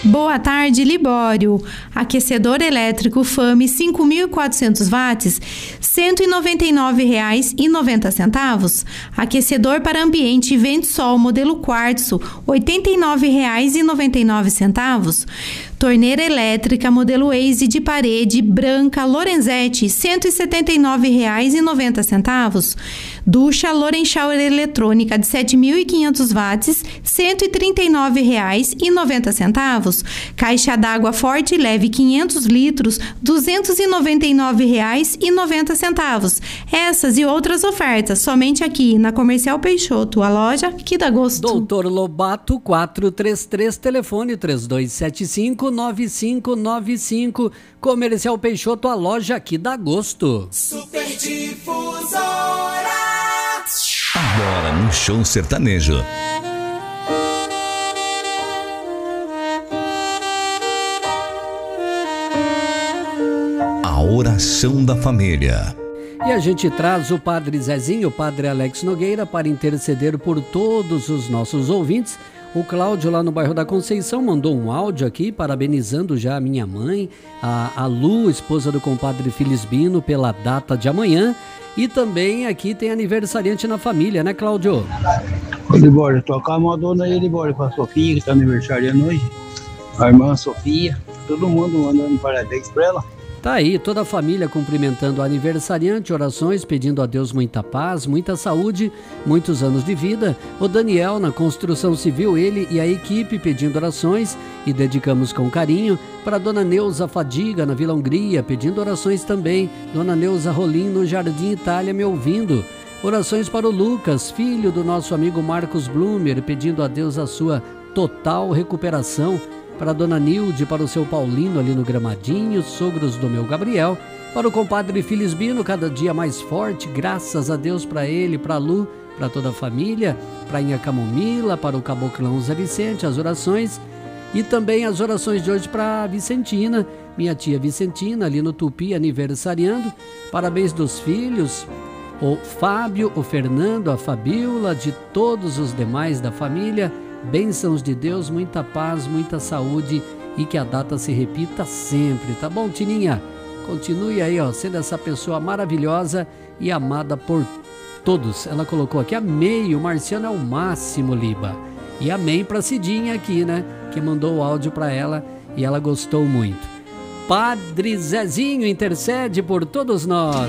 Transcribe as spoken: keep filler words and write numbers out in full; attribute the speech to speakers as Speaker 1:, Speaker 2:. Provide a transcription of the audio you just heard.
Speaker 1: Boa tarde, Libório. Aquecedor elétrico Fame cinco mil e quatrocentos watts, cento e noventa e nove reais e noventa centavos. Aquecedor para ambiente Vento-Sol modelo quartzo, oitenta e nove reais e noventa e nove centavos. Torneira elétrica modelo Waze de parede branca Lorenzetti, cento e setenta e nove reais e noventa centavos. Ducha Loren Shower eletrônica de sete mil e quinhentos watts, cento e trinta e nove reais e noventa centavos. Caixa d'água forte e leve quinhentos litros, duzentos e noventa e nove reais e noventa centavos. Essas e outras ofertas somente aqui na Comercial Peixoto, a loja que dá gosto.
Speaker 2: Doutor Lobato quatrocentos e trinta e três, telefone três dois sete cinco, nove cinco nove cinco. Comercial Peixoto, a loja que dá gosto.
Speaker 3: Super Difusora.
Speaker 4: Agora no Show Sertanejo. A oração da família.
Speaker 2: E a gente traz o Padre Zezinho, o Padre Alex Nogueira, para interceder por todos os nossos ouvintes. O Cláudio, lá no bairro da Conceição, mandou um áudio aqui, parabenizando já a minha mãe, a, a Lu, esposa do compadre Filisbino, pela data de amanhã. E também aqui tem aniversariante na família, né, Cláudio?
Speaker 5: Ô, Libório, tocar uma dona aí, Libório, pra Sofia, que tá aniversariando hoje. A irmã Sofia, todo mundo mandando parabéns pra ela.
Speaker 2: Tá aí, toda a família cumprimentando o aniversariante, orações, pedindo a Deus muita paz, muita saúde, muitos anos de vida. O Daniel, na construção civil, ele e a equipe pedindo orações e dedicamos com carinho. Para Dona Neuza Fadiga, na Vila Hungria, pedindo orações também. Dona Neuza Rolim, no Jardim Itália, me ouvindo. Orações para o Lucas, filho do nosso amigo Marcos Blumer, pedindo a Deus a sua total recuperação. Para a Dona Nilde, para o seu Paulino ali no Gramadinho, sogros do meu Gabriel, para o compadre Filisbino, cada dia mais forte, graças a Deus para ele, para a Lu, para toda a família, para a Inha Camomila, para o Caboclão Zé Vicente, as orações, e também as orações de hoje para a Vicentina, minha tia Vicentina, ali no Tupi, aniversariando, parabéns dos filhos, o Fábio, o Fernando, a Fabiola, de todos os demais da família. Bênçãos de Deus, muita paz, muita saúde e que a data se repita sempre, tá bom, Tininha? Continue aí, ó, sendo essa pessoa maravilhosa e amada por todos. Ela colocou aqui, amei, o Marciano é o máximo, Liba. E amém pra Cidinha aqui, né, que mandou o áudio pra ela e ela gostou muito. Padre Zezinho intercede por todos nós.